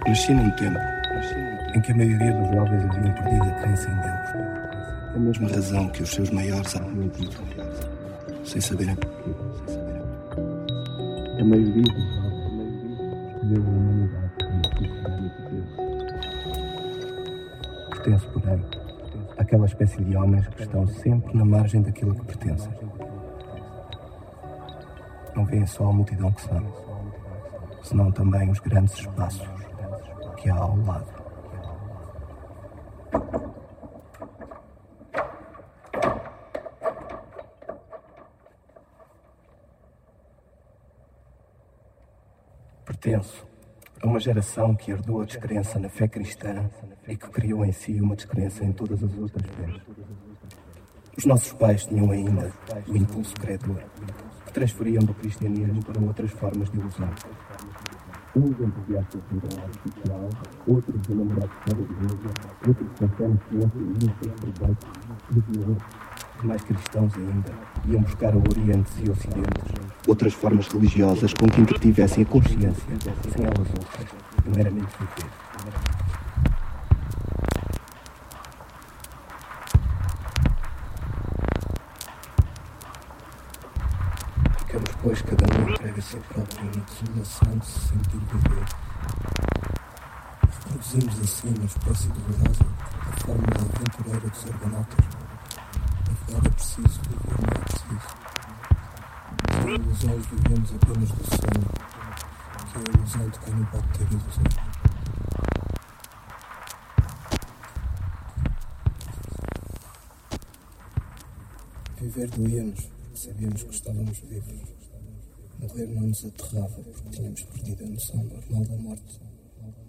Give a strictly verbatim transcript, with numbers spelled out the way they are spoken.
Nasci num tempo em que a maioria dos jovens haviam perdido a crença em Deus. A mesma razão que os seus maiores haviam tido, sem saberem porquê. A maioria dos jovens escolheu a humanidade como sucedâneo de Deus. Pertence, porém, àquela espécie de homens que estão sempre na margem daquilo que pertencem. Não veem só a multidão que são, senão também os grandes espaços que há ao lado. Pertenço a uma geração que herdou a descrença na fé cristã e que criou em si uma descrença em todas as outras fés. Os nossos pais tinham ainda o impulso credor, que transferiam do cristianismo para outras formas de ilusão. Uns entusiastas da artificial, outros enamorados fora de igreja, outros com fé na ciência e nos seus proveitos, e mais cristãos ainda, iam buscar a Orientes e Ocidentes, outras formas religiosas com que entretivessem a consciência, sem elas outras, não era menos viver. Ficamos, pois, cada um entregue a si próprio na desolação de se sentir viver. Reproduzimos assim, na espécie dolorosa, a fórmula aventureira dos argonautas. A verdade é preciso, viver não é preciso. Sem ilusões vivemos apenas do sonho, que é a ilusão de quem não pode ter ilusões. Viver doía-nos, sabíamos que estávamos vivos. Morrer não nos aterrava porque tínhamos perdido a noção normal da morte.